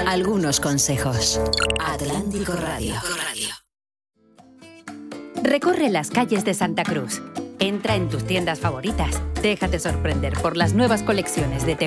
algunos consejos. Atlántico Radio. Recorre las calles de Santa Cruz. Entra en tus tiendas favoritas. Déjate sorprender por las nuevas colecciones de